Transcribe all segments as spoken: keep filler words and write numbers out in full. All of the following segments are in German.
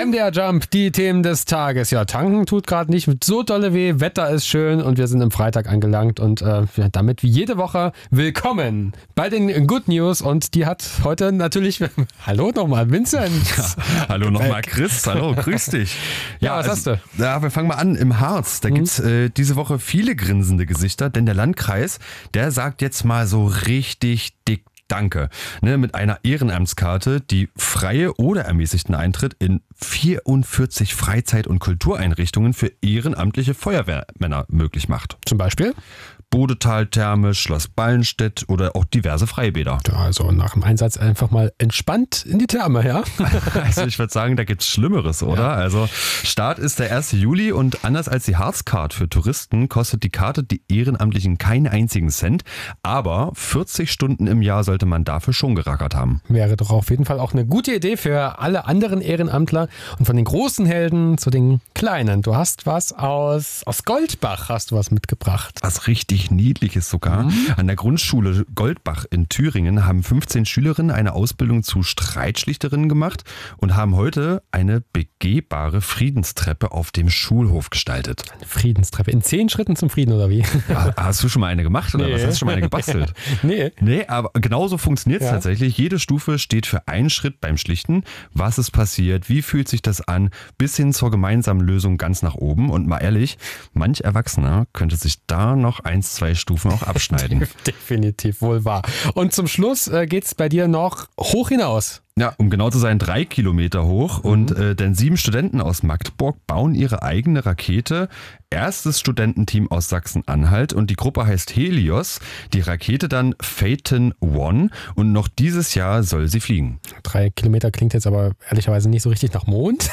M D R Jump, die Themen des Tages. Ja, tanken tut gerade nicht so dolle weh, Wetter ist schön und wir sind am Freitag angelangt und äh, ja, damit wie jede Woche willkommen bei den Good News und die hat heute natürlich, hallo nochmal Vincent. Ja, hallo nochmal Chris, hallo, grüß dich. Ja, ja was also, hast du? Ja, wir fangen mal an im Harz, da mhm. gibt's äh, diese Woche viele grinsende Gesichter, denn der Landkreis, der sagt jetzt mal so richtig dick Danke. Ne, mit einer Ehrenamtskarte, die freie oder ermäßigten Eintritt in vierundvierzig Freizeit- und Kultureinrichtungen für ehrenamtliche Feuerwehrmänner möglich macht. Zum Beispiel? Bodetal-Therme, Schloss Ballenstedt oder auch diverse Freibäder. Ja, also nach dem Einsatz einfach mal entspannt in die Therme, ja? Also ich würde sagen, da gibt's Schlimmeres, oder? Ja. Also Start ist der erste Juli und anders als die Harzcard für Touristen kostet die Karte die Ehrenamtlichen keinen einzigen Cent, aber vierzig Stunden im Jahr sollte man dafür schon gerackert haben. Wäre doch auf jeden Fall auch eine gute Idee für alle anderen Ehrenamtler und von den großen Helden zu den kleinen. Du hast was aus, aus Goldbach hast du was mitgebracht. Was richtig Niedliches sogar. Mhm. An der Grundschule Goldbach in Thüringen haben fünfzehn Schülerinnen eine Ausbildung zu Streitschlichterinnen gemacht und haben heute eine begehbare Friedenstreppe auf dem Schulhof gestaltet. Eine Friedenstreppe in zehn Schritten zum Frieden oder wie? Ja, hast du schon mal eine gemacht oder nee. was? Hast du schon mal eine gebastelt? Nee. Nee, aber genauso funktioniert es ja. tatsächlich. Jede Stufe steht für einen Schritt beim Schlichten. Was ist passiert? Wie fühlt sich das an? Bis hin zur gemeinsamen Lösung ganz nach oben. Und mal ehrlich, manch Erwachsener könnte sich da noch eins, zwei Stufen auch abschneiden. Definitiv, wohl wahr. Und zum Schluss äh, geht es bei dir noch hoch hinaus. Ja, um genau zu sein, drei Kilometer hoch. Mhm. Und äh, denn sieben Studenten aus Magdeburg bauen ihre eigene Rakete. Erstes Studententeam aus Sachsen-Anhalt und die Gruppe heißt Helios. Die Rakete dann Phaeton One und noch dieses Jahr soll sie fliegen. Drei Kilometer klingt jetzt aber ehrlicherweise nicht so richtig nach Mond.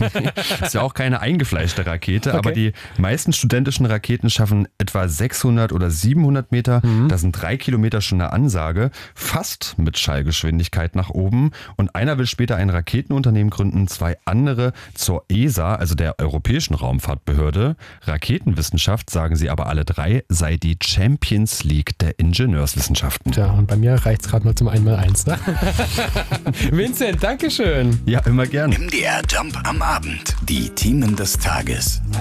Ist ja auch keine eingefleischte Rakete, okay. aber die meisten studentischen Raketen schaffen etwa sechshundert oder siebenhundert Meter. Mhm. Das sind drei Kilometer schon eine Ansage, fast mit Schallgeschwindigkeit nach oben. Und einer will später ein Raketenunternehmen gründen, zwei andere zur E S A, also der Europäischen Raumfahrtbehörde. Raketenwissenschaft, sagen sie aber alle drei, sei die Champions League der Ingenieurswissenschaften. Tja, und bei mir reicht's gerade mal zum Einmaleins, ne? Vincent, Dankeschön. Ja, immer gern. M D R Jump am Abend. Die Themen des Tages.